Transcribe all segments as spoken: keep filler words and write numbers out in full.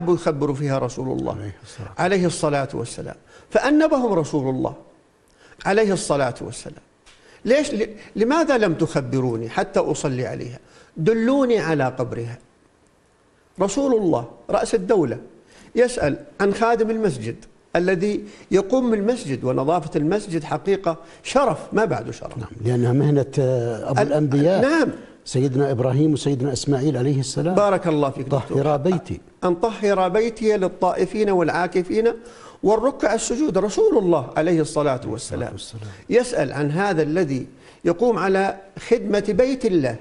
يخبر فيها رسول الله عليه الصلاة والسلام، فأنبهم رسول الله عليه الصلاة والسلام. ليش؟ لماذا لم تخبروني حتى أصلي عليها؟ دلوني على قبرها. رسول الله رأس الدولة يسأل عن خادم المسجد الذي يقوم بالمسجد، ونظافة المسجد حقيقة شرف ما بعده شرف. نعم، لأنها مهنة أبو الأنبياء. نعم، سيدنا إبراهيم وسيدنا إسماعيل عليه السلام. بارك الله فيك. طهر بيتي، أن طهر بيتي للطائفين والعاكفين والركع السجود. رسول الله عليه الصلاة والسلام يسأل عن هذا الذي يقوم على خدمة بيت الله.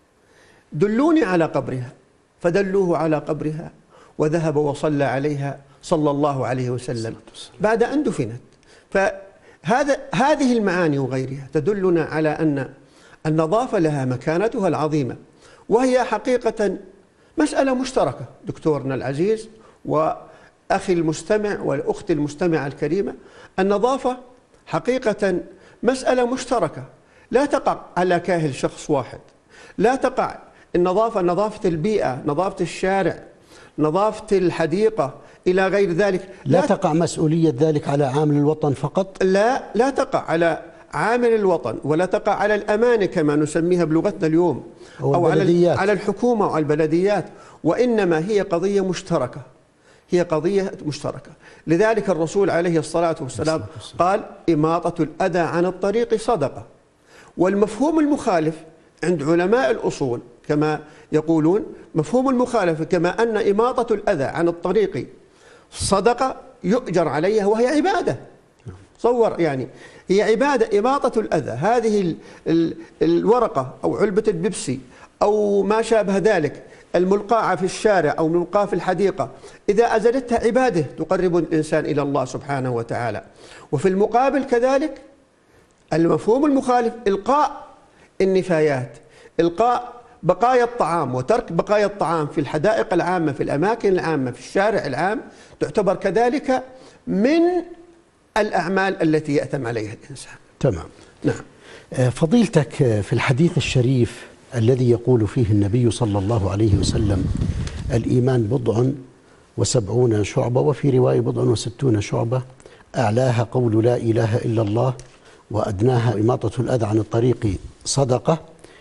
دلوني على قبرها، فدلوه على قبرها وذهب وصلى عليها صلى الله عليه وسلم بعد أن دفنت. فهذا هذه المعاني وغيرها تدلنا على أن النظافة لها مكانتها العظيمة، وهي حقيقة مسألة مشتركة. دكتورنا العزيز وأخي المستمع والأخت المستمعة الكريمة، النظافة حقيقة مسألة مشتركة لا تقع على كاهل شخص واحد. لا تقع النظافة، نظافة البيئة، نظافة الشارع، نظافة الحديقة إلى غير ذلك. لا, لا تقع مسؤولية ذلك على عامل الوطن فقط. لا لا تقع على عامل الوطن، ولا تقع على الأمانة كما نسميها بلغتنا اليوم، أو, أو على على الحكومة أو على البلديات، وإنما هي قضية مشتركة. هي قضية مشتركة. لذلك الرسول عليه الصلاة والسلام قال: إماطة الأذى عن الطريق صدقة. والمفهوم المخالف عند علماء الأصول كما يقولون، مفهوم المخالفة كما أن إماطة الأذى عن الطريق صدقة يؤجر عليها وهي عبادة. تصور يعني هي عبادة. إماطة الأذى، هذه ال ال الورقة أو علبة البيبسي أو ما شابه ذلك الملقاة في الشارع أو الملقاة في الحديقة، إذا أزلتها عبادة تقرب الإنسان إلى الله سبحانه وتعالى. وفي المقابل كذلك المفهوم المخالف إلقاء النفايات، إلقاء بقايا الطعام وترك بقايا الطعام في الحدائق العامة، في الأماكن العامة، في الشارع العام، تعتبر كذلك من الأعمال التي يأثم عليها الإنسان. تمام. نعم. فضيلتك، في الحديث الشريف الذي يقول فيه النبي صلى الله عليه وسلم: الإيمان بضع وسبعون شعبة، وفي رواية بضع وستون شعبة، أعلاها قول لا إله إلا الله، وأدناها إماطة الأذى عن الطريق صدقة.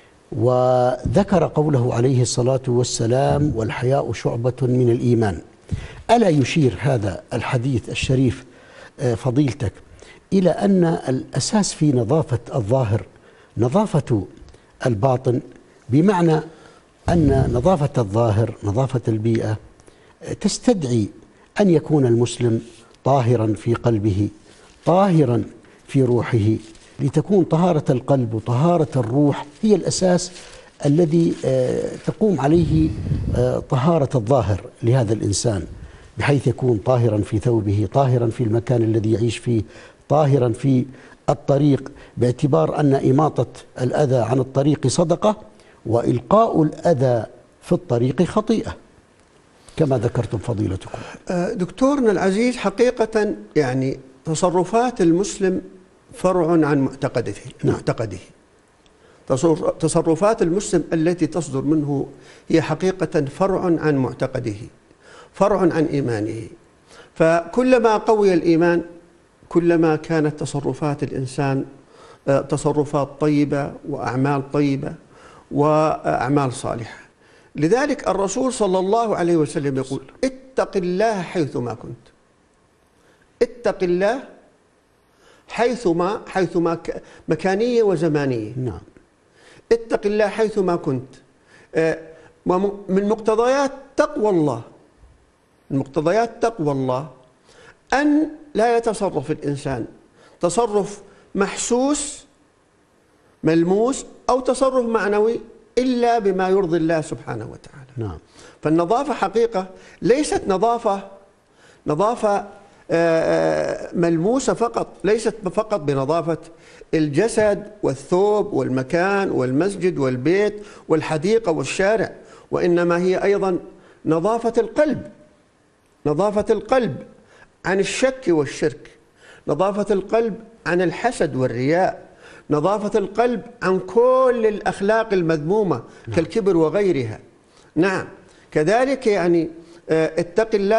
وذكر قوله عليه الصلاة والسلام: والحياء شعبة من الإيمان. ألا يشير هذا الحديث الشريف فضيلتك إلى أن الأساس في نظافة الظاهر نظافة الباطن، بمعنى أن نظافة الظاهر، نظافة البيئة، تستدعي أن يكون المسلم طاهرا في قلبه، طاهرا في روحه، لتكون طهارة القلب وطهارة الروح هي الأساس الذي تقوم عليه طهارة الظاهر لهذا الإنسان، بحيث يكون طاهرا في ثوبه، طاهرا في المكان الذي يعيش فيه، طاهرا في الطريق، باعتبار أن إماطة الأذى عن الطريق صدقة، وإلقاء الأذى في الطريق خطيئة كما ذكرتم فضيلتكم. دكتورنا العزيز، حقيقة يعني تصرفات المسلم فرع عن معتقده. معتقده تصرفات المسلم التي تصدر منه هي حقيقة فرع عن معتقده، فرع عن إيمانه. فكلما قوي الإيمان كلما كانت تصرفات الإنسان تصرفات طيبة وأعمال طيبة وأعمال صالحة. لذلك الرسول صلى الله عليه وسلم يقول: اتق الله حيثما كنت. اتق الله حيثما حيثما مكانية وزمانية. نعم. اتق الله حيثما كنت. من مقتضيات تقوى الله، من مقتضيات تقوى الله أن لا يتصرف الإنسان تصرف محسوس ملموس أو تصرف معنوي إلا بما يرضي الله سبحانه وتعالى. نعم. فالنظافة حقيقة ليست نظافة نظافة ملموسة فقط، ليست فقط بنظافة الجسد والثوب والمكان والمسجد والبيت والحديقة والشارع، وإنما هي أيضا نظافة القلب، نظافة القلب عن الشك والشرك، نظافة القلب عن الحسد والرياء، نظافة القلب عن كل الأخلاق المذمومة كالكبر وغيرها. نعم. كذلك يعني اتق الله